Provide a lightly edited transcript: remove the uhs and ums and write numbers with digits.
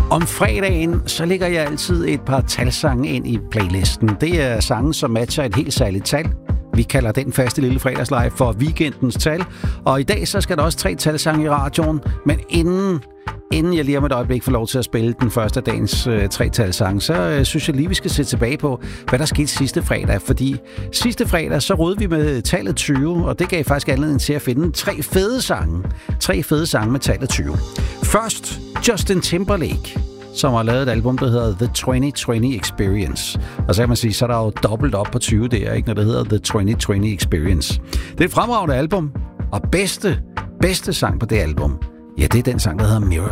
Om fredagen, så lægger jeg altid et par talsange ind i playlisten. Det er sange, som matcher et helt særligt tal. Vi kalder den faste lille fredagslive for weekendens tal. Og i dag, så skal der også 3 talsange i radioen. Men inden jeg lige om et øjeblik får lov til at spille den første af dagens 3 talsange, så synes jeg lige, vi skal se tilbage på, hvad der skete sidste fredag. Fordi sidste fredag, så rodede vi med tallet 20, og det gav faktisk anledning til at finde 3 fede sange. 3 fede sange med tallet 20. Først Justin Timberlake, som har lavet et album, der hedder The 2020 Experience. Og så kan man sige, så er der jo dobbelt op på 20 der, ikke, når det hedder The 2020 Experience. Det er et fremragende album, og bedste sang på det album, ja, det er den sang, der hedder Mirror.